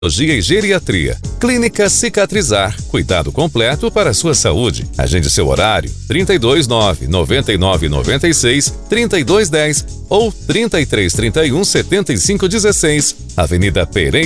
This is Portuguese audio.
e geriatria. Clínica Cicatrizar, cuidado completo para a sua saúde. Agende seu horário 329-9996-3210 ou 3331-7516, Avenida Pereira.